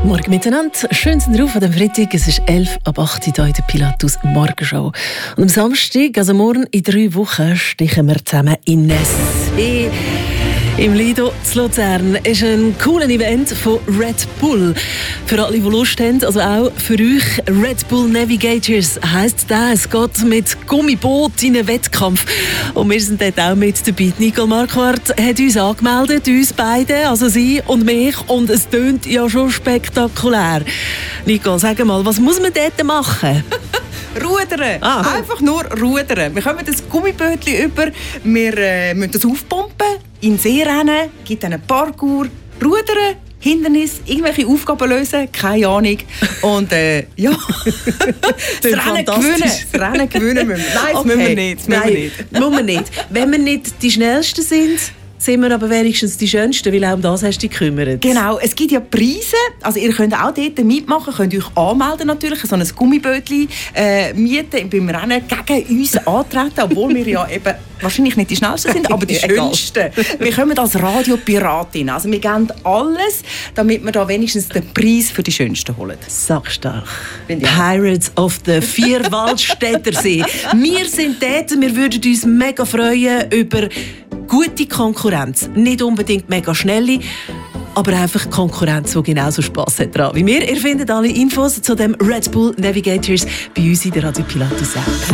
Morgen miteinander. Schön sind drauf an dem Freitag. Es ist 11:08 hier in der Pilatus Morgenshow. Und am Samstag, also morgen in 3 Wochen, stechen wir zusammen in See. Im Lido zu Luzern ist ein cooles Event von Red Bull. Für alle, die Lust haben, also auch für euch. Red Bull Navigators heisst das. Es geht mit Gummiboot in einen Wettkampf. Und wir sind dort auch mit dabei. Nicole Marquardt hat uns angemeldet, uns beide, also sie und mich. Und es tönt ja schon spektakulär. Nicole, sag mal, was muss man dort machen? Rudern. Einfach nur rudern. Wir kommen das Gummibötchen über, wir müssen das aufpumpen, in den See rennen, gibt einen Parkour, rudern, Hindernis, irgendwelche Aufgaben lösen, keine Ahnung. Und ja, das Rennen gewinnen müssen wir. Nein, das müssen wir nicht. Muss man nicht. Wenn wir nicht die Schnellsten sind wir aber wenigstens die Schönsten, weil auch um das hast du dich gekümmert. Genau, es gibt ja Preise. Also ihr könnt auch dort mitmachen, könnt euch anmelden natürlich, so ein Gummibötchen mieten, beim Rennen gegen uns antreten, obwohl wir ja eben wahrscheinlich nicht die Schnellsten sind, aber die Schönsten. Wir kommen als Radiopiratin, also wir geben alles, damit wir da wenigstens den Preis für die Schönsten holen. Sackstark. Pirates of the Vierwaldstättersee. Wir sind dort, wir würden uns mega freuen über gute Konkurrenz. Nicht unbedingt mega schnelle, aber einfach Konkurrenz, die genauso Spass hat dran wie wir. Ihr findet alle Infos zu dem Red Bull Navigators bei uns in der Radio Pilatus App.